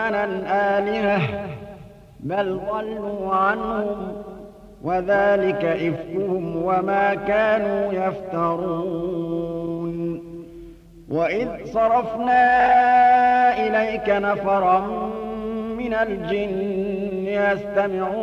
أَوْثَانًا آلِهَةً بَلْ ضَلُّوا عَنْهُمْ وَذَٰلِكَ إِفْكُهُمْ وَمَا كَانُوا يَفْتَرُونَ وَإِذْ صَرَفْنَا إِلَيْكَ نَفَرًا مِّنَ الْجِنِّ يَسْتَمِعُونَ